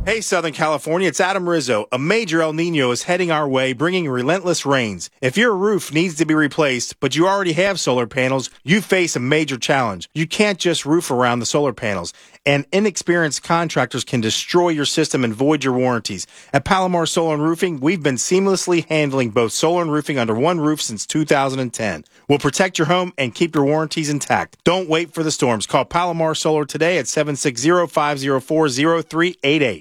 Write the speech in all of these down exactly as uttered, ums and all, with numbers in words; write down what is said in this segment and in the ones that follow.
Hey, Southern California, it's Adam Rizzo. A major El Nino is heading our way, bringing relentless rains. If your roof needs to be replaced, but you already have solar panels, you face a major challenge. You can't just roof around the solar panels, and inexperienced contractors can destroy your system and void your warranties. At Palomar Solar and Roofing, we've been seamlessly handling both solar and roofing under one roof since two thousand ten. We'll protect your home and keep your warranties intact. Don't wait for the storms. Call Palomar Solar today at seven six zero, five zero four, zero three eight eight.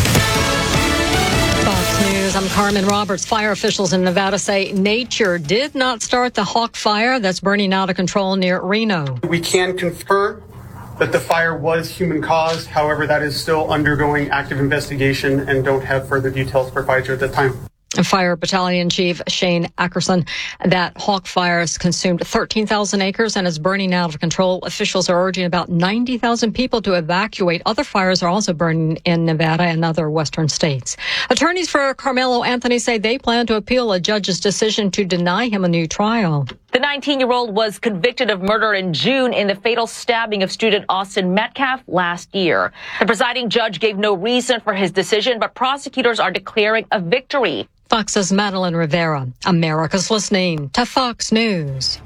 Fox News, I'm Carmen Roberts. Fire officials in Nevada say nature did not start the Hawk Fire that's burning out of control near Reno. We can confirm that the fire was human caused. However, that is still undergoing active investigation and don't have further details provided at the time. Fire Battalion Chief Shane Ackerson, that Hawk Fire has consumed thirteen thousand acres and is burning out of control. Officials are urging about ninety thousand people to evacuate. Other fires are also burning in Nevada and other western states. Attorneys for Carmelo Anthony say they plan to appeal a judge's decision to deny him a new trial. The nineteen-year-old was convicted of murder in June in the fatal stabbing of student Austin Metcalf last year. The presiding judge gave no reason for his decision, but prosecutors are declaring a victory. Fox's Madeline Rivera. America's listening to Fox News.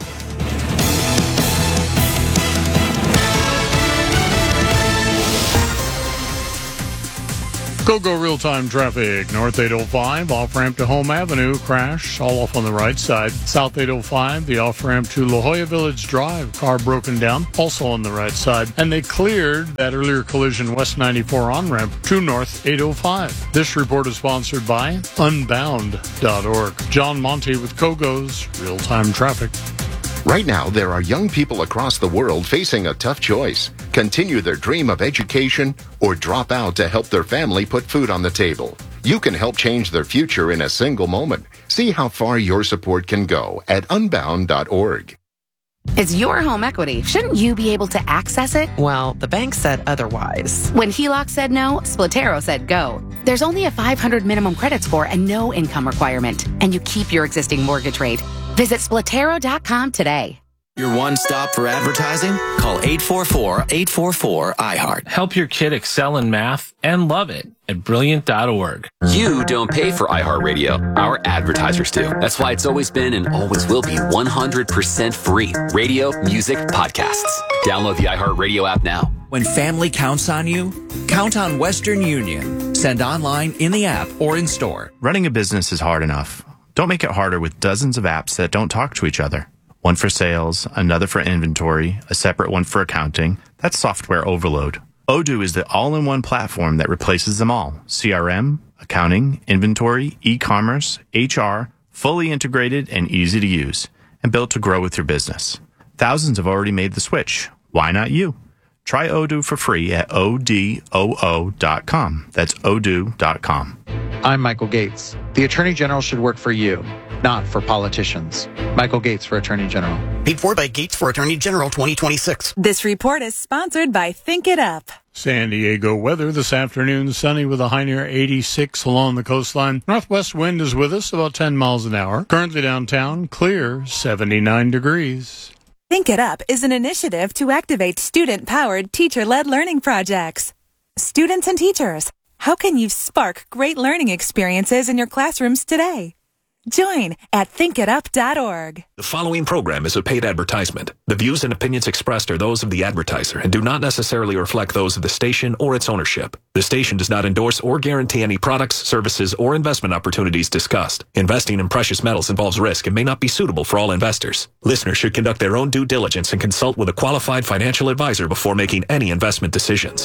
Go-Go real-time traffic. North eight oh five, off-ramp to Home Avenue, crash, all off on the right side. South eight oh five, the off-ramp to La Jolla Village Drive, car broken down, also on the right side. And they cleared that earlier collision West ninety-four on-ramp to North eight oh five. This report is sponsored by Unbound dot org. John Monty with Go-Go's real-time traffic. Right now, there are young people across the world facing a tough choice. Continue their dream of education or drop out to help their family put food on the table. You can help change their future in a single moment. See how far your support can go at Unbound dot org. It's your home equity. Shouldn't you be able to access it? Well, the bank said otherwise. When HELOC said no, Splatero said go. There's only a five hundred minimum credit score and no income requirement. And you keep your existing mortgage rate. Visit Splatero dot com today. Your one stop for advertising? Call eight four four, eight four four, I heart. Help your kid excel in math and love it at Brilliant dot org. You don't pay for iHeartRadio. Our advertisers do. That's why it's always been and always will be one hundred percent free. Radio, music, podcasts. Download the iHeartRadio app now. When family counts on you, count on Western Union. Send online, in the app, or in store. Running a business is hard enough. Don't make it harder with dozens of apps that don't talk to each other. One for sales, another for inventory, a separate one for accounting. That's software overload. Odoo is the all-in-one platform that replaces them all. C R M, accounting, inventory, e-commerce, H R, fully integrated and easy to use, and built to grow with your business. Thousands have already made the switch. Why not you? Try Odoo for free at O D O O dot com. That's Odoo dot com. I'm Michael Gates. The Attorney General should work for you, not for politicians. Michael Gates for Attorney General. Paid for by Gates for Attorney General twenty twenty-six. This report is sponsored by Think It Up. San Diego weather this afternoon, sunny with a high near eighty-six along the coastline. Northwest wind is with us, about ten miles an hour. Currently downtown, clear, seventy-nine degrees. Think It Up is an initiative to activate student-powered, teacher-led learning projects. Students and teachers, how can you spark great learning experiences in your classrooms today? Join at think it up dot org. The following program is a paid advertisement. The views and opinions expressed are those of the advertiser and do not necessarily reflect those of the station or its ownership. The station does not endorse or guarantee any products, services, or investment opportunities discussed. Investing in precious metals involves risk and may not be suitable for all investors. Listeners should conduct their own due diligence and consult with a qualified financial advisor before making any investment decisions.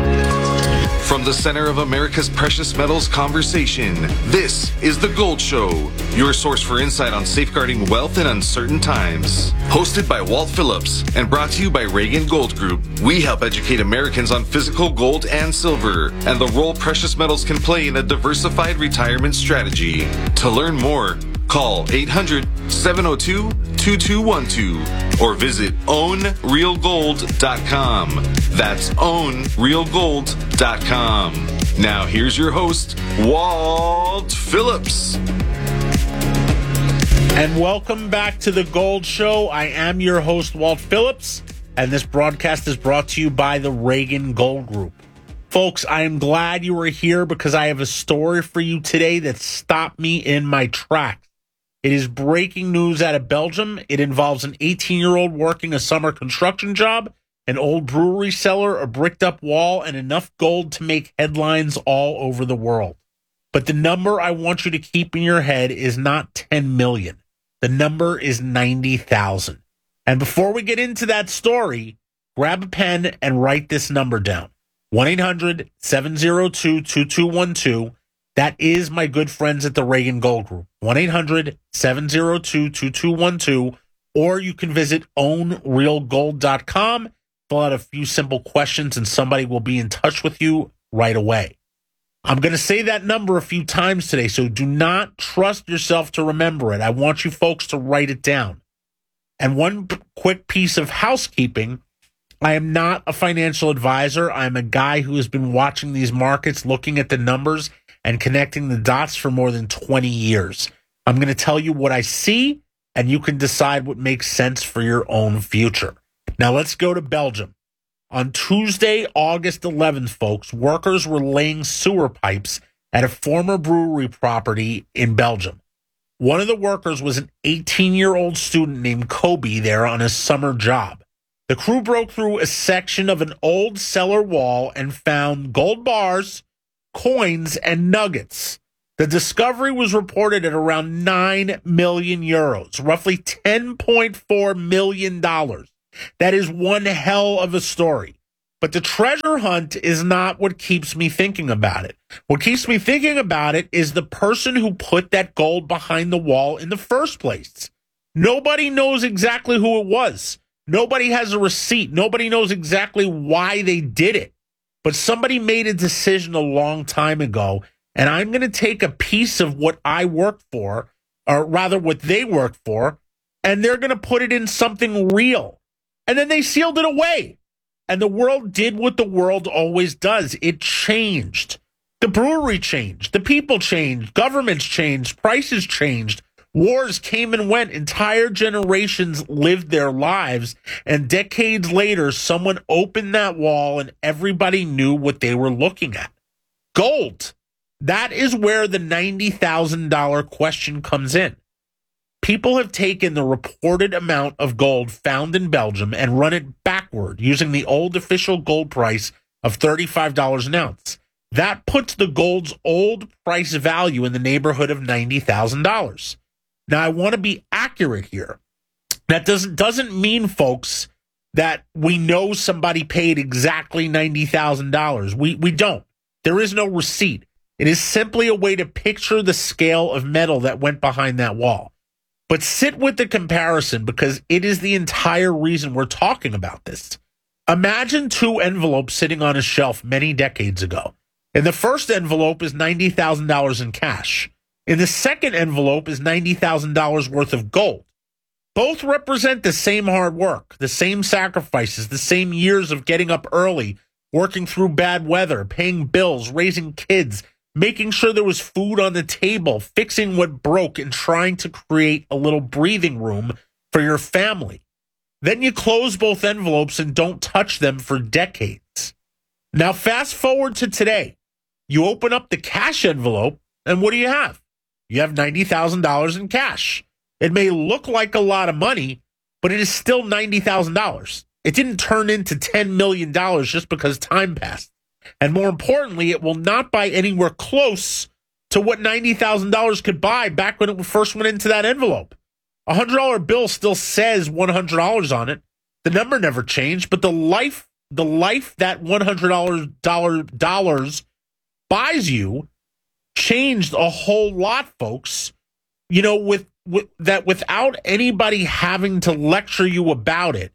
From the center of America's precious metals conversation, this is The Gold Show, your source for insight on safeguarding wealth in uncertain times. Hosted by Walt Phillips and brought to you by Reagan Gold Group, we help educate Americans on physical gold and silver and the role precious metals can play in a diversified retirement strategy. To learn more, call eight hundred, seven oh two, two two one two or visit own real gold dot com. That's own real gold dot com. Now here's your host, Walt Phillips. And welcome back to The Gold Show. I am your host, Walt Phillips, and this broadcast is brought to you by the Reagan Gold Group. Folks, I am glad you were here because I have a story for you today that stopped me in my tracks. It is breaking news out of Belgium. It involves an eighteen-year-old working a summer construction job, an old brewery cellar, a bricked-up wall, and enough gold to make headlines all over the world. But the number I want you to keep in your head is not ten million. The number is ninety thousand. And before we get into that story, grab a pen and write this number down. one eight hundred seven oh two two two one two. That is my good friends at the Reagan Gold Group. one eight hundred seven oh two two two one two. Or you can visit own real gold dot com, fill out a few simple questions, and somebody will be in touch with you right away. I'm going to say that number a few times today, so do not trust yourself to remember it. I want you folks to write it down. And one p- quick piece of housekeeping. I am not a financial advisor. I'm a guy who has been watching these markets, looking at the numbers, and connecting the dots for more than twenty years. I'm going to tell you what I see, and you can decide what makes sense for your own future. Now let's go to Belgium. On Tuesday, August eleventh, folks, workers were laying sewer pipes at a former brewery property in Belgium. One of the workers was an eighteen-year-old student named Kobe there on a summer job. The crew broke through a section of an old cellar wall and found gold bars, coins, and nuggets. The discovery was reported at around nine million euros, roughly ten point four million dollars. That is one hell of a story. But the treasure hunt is not what keeps me thinking about it. What keeps me thinking about it is the person who put that gold behind the wall in the first place. Nobody knows exactly who it was. Nobody has a receipt. Nobody knows exactly why they did it. But somebody made a decision a long time ago, and I'm going to take a piece of what I worked for, or rather what they worked for, and they're going to put it in something real. And then they sealed it away. And the world did what the world always does. It changed. The brewery changed. The people changed. Governments changed. Prices changed. Wars came and went. Entire generations lived their lives. And decades later, someone opened that wall and everybody knew what they were looking at. Gold. That is where the ninety thousand dollars question comes in. People have taken the reported amount of gold found in Belgium and run it backward using the old official gold price of thirty-five dollars an ounce. That puts the gold's old price value in the neighborhood of ninety thousand dollars. Now, I want to be accurate here. That doesn't doesn't mean, folks, that we know somebody paid exactly ninety thousand dollars. We we don't. There is no receipt. It is simply a way to picture the scale of metal that went behind that wall. But sit with the comparison because it is the entire reason we're talking about this. Imagine two envelopes sitting on a shelf many decades ago. In the first envelope is ninety thousand dollars in cash. In the second envelope is ninety thousand dollars worth of gold. Both represent the same hard work, the same sacrifices, the same years of getting up early, working through bad weather, paying bills, raising kids, making sure there was food on the table, fixing what broke, and trying to create a little breathing room for your family. Then you close both envelopes and don't touch them for decades. Now fast forward to today. You open up the cash envelope, and what do you have? You have ninety thousand dollars in cash. It may look like a lot of money, but it is still ninety thousand dollars. It didn't turn into ten million dollars just because time passed. And more importantly, it will not buy anywhere close to what ninety thousand dollars could buy back when it first went into that envelope. A one hundred dollar bill still says one hundred dollars on it. The number never changed, but the life the life that one hundred dollars buys you changed a whole lot, folks. You know, with, with that without anybody having to lecture you about it.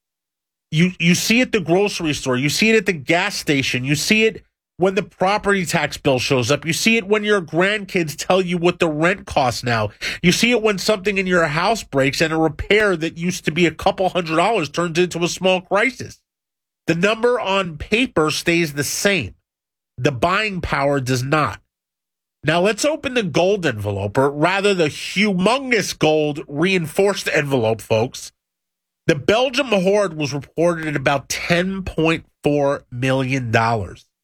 You you see it at the grocery store. You see it at the gas station. You see it when the property tax bill shows up. You see it when your grandkids tell you what the rent costs now. You see it when something in your house breaks and a repair that used to be a couple hundred dollars turns into a small crisis. The number on paper stays the same. The buying power does not. Now let's open the gold envelope, or rather the humongous gold reinforced envelope, folks. The Belgium hoard was reported at about ten point four million dollars.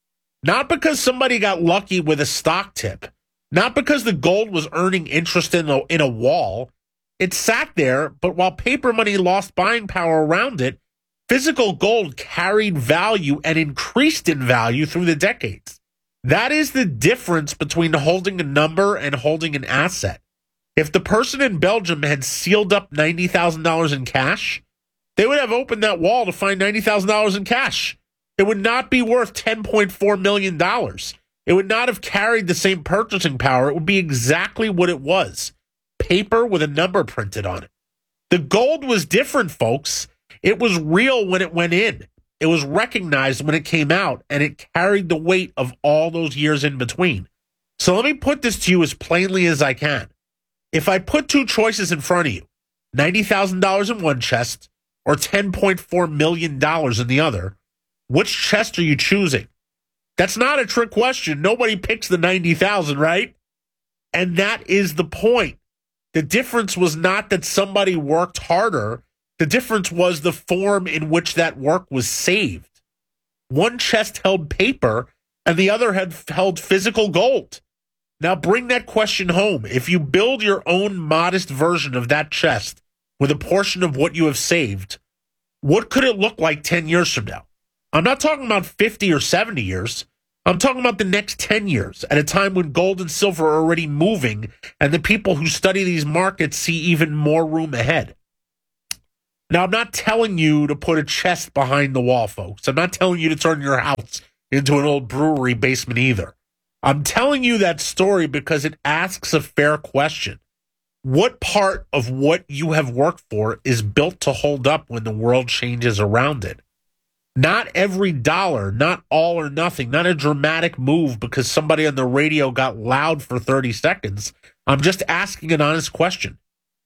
Not because somebody got lucky with a stock tip. Not because the gold was earning interest in a, in a wall. It sat there, but while paper money lost buying power around it, physical gold carried value and increased in value through the decades. That is the difference between holding a number and holding an asset. If the person in Belgium had sealed up ninety thousand dollars in cash, they would have opened that wall to find ninety thousand dollars in cash. It would not be worth ten point four million dollars. It would not have carried the same purchasing power. It would be exactly what it was. Paper with a number printed on it. The gold was different, folks. It was real when it went in. It was recognized when it came out, and it carried the weight of all those years in between. So let me put this to you as plainly as I can. If I put two choices in front of you, ninety thousand dollars in one chest or ten point four million dollars in the other, which chest are you choosing? That's not a trick question. Nobody picks the ninety thousand, right? And that is the point. The difference was not that somebody worked harder. The difference was the form in which that work was saved. One chest held paper and the other had held physical gold. Now bring that question home. If you build your own modest version of that chest with a portion of what you have saved, what could it look like ten years from now? I'm not talking about fifty or seventy years. I'm talking about the next ten years, at a time when gold and silver are already moving, and the people who study these markets see even more room ahead. Now, I'm not telling you to put a chest behind the wall, folks. I'm not telling you to turn your house into an old brewery basement either. I'm telling you that story because it asks a fair question. What part of what you have worked for is built to hold up when the world changes around it? Not every dollar, not all or nothing, not a dramatic move because somebody on the radio got loud for thirty seconds. I'm just asking an honest question.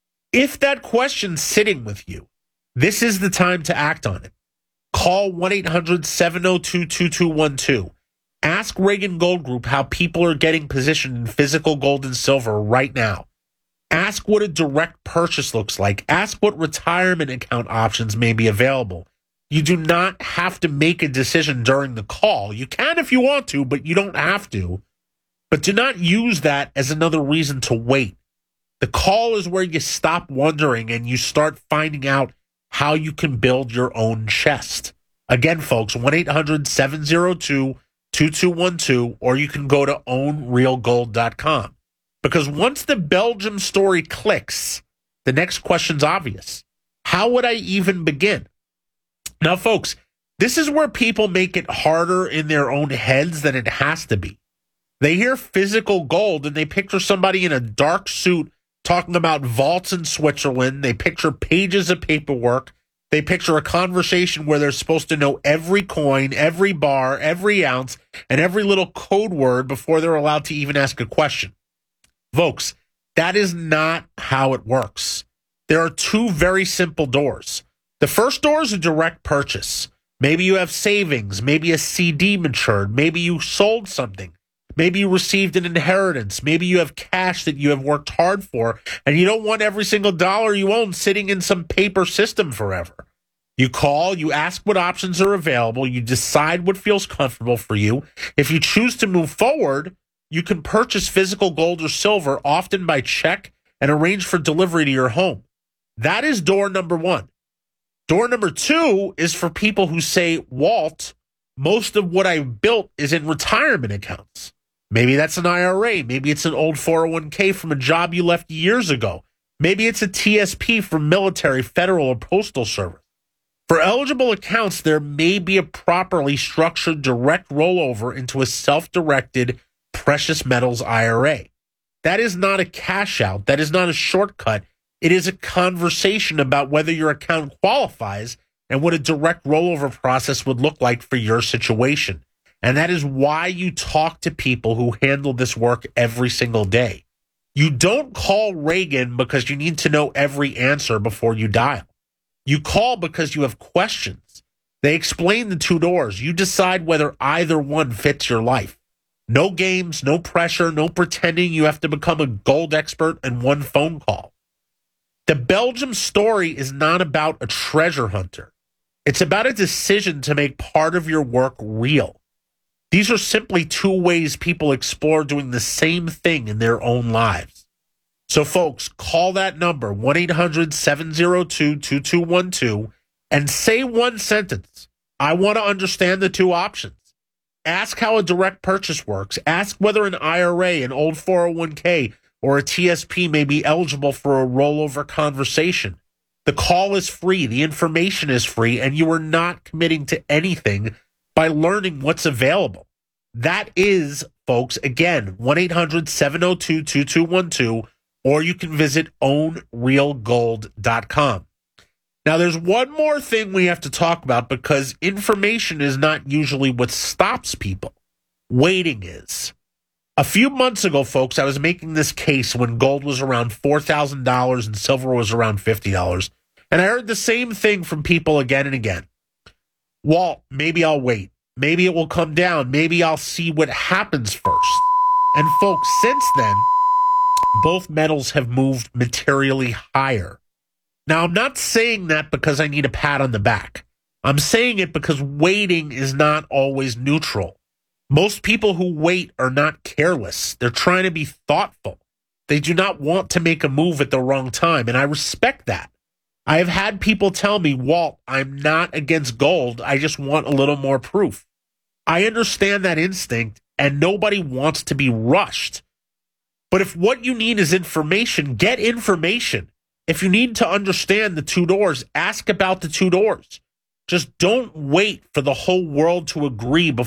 If that question's sitting with you, this is the time to act on it. Call one eight hundred seven oh two two two one two. Ask Reagan Gold Group how people are getting positioned in physical gold and silver right now. Ask what a direct purchase looks like. Ask what retirement account options may be available. You do not have to make a decision during the call. You can if you want to, but you don't have to. But do not use that as another reason to wait. The call is where you stop wondering and you start finding out how you can build your own chest. Again, folks, one eight hundred seven oh two two two one two, or you can go to own real gold dot com. Because once the Belgium story clicks, the next question's obvious. How would I even begin? Now, folks, this is where people make it harder in their own heads than it has to be. They hear physical gold and they picture somebody in a dark suit talking about vaults in Switzerland. They picture pages of paperwork. They picture a conversation where they're supposed to know every coin, every bar, every ounce, and every little code word before they're allowed to even ask a question. Folks, that is not how it works. There are two very simple doors. The first door is a direct purchase. Maybe you have savings. Maybe a C D matured. Maybe you sold something. Maybe you received an inheritance. Maybe you have cash that you have worked hard for, and you don't want every single dollar you own sitting in some paper system forever. You call, you ask what options are available, you decide what feels comfortable for you. If you choose to move forward, you can purchase physical gold or silver, often by check, and arrange for delivery to your home. That is door number one. Door number two is for people who say, Walt, most of what I've built is in retirement accounts. Maybe that's an I R A. Maybe it's an old four oh one k from a job you left years ago. Maybe it's a T S P from military, federal, or postal service. For eligible accounts, there may be a properly structured direct rollover into a self-directed precious metals I R A. That is not a cash out. That is not a shortcut. It is a conversation about whether your account qualifies and what a direct rollover process would look like for your situation. And that is why you talk to people who handle this work every single day. You don't call Reagan because you need to know every answer before you dial. You call because you have questions. They explain the two doors. You decide whether either one fits your life. No games, no pressure, no pretending you have to become a gold expert in one phone call. The Belgium story is not about a treasure hunter. It's about a decision to make part of your work real. These are simply two ways people explore doing the same thing in their own lives. So, folks, call that number, one eight hundred seven oh two two two one two, and say one sentence. I want to understand the two options. Ask how a direct purchase works. Ask whether an I R A, an old four oh one k, or a T S P may be eligible for a rollover conversation. The call is free, the information is free, and you are not committing to anything by learning what's available. That is, folks, again, one eight hundred seven oh two two two one two, or you can visit own real gold dot com. Now, there's one more thing we have to talk about because information is not usually what stops people. Waiting is. A few months ago, folks, I was making this case when gold was around four thousand dollars and silver was around fifty dollars. And I heard the same thing from people again and again. Walt, maybe I'll wait. Maybe it will come down. Maybe I'll see what happens first. And folks, since then, both metals have moved materially higher. Now, I'm not saying that because I need a pat on the back. I'm saying it because waiting is not always neutral. Most people who wait are not careless. They're trying to be thoughtful. They do not want to make a move at the wrong time, and I respect that. I have had people tell me, Walt, I'm not against gold. I just want a little more proof. I understand that instinct, and nobody wants to be rushed. But if what you need is information, get information. If you need to understand the two doors, ask about the two doors. Just don't wait for the whole world to agree before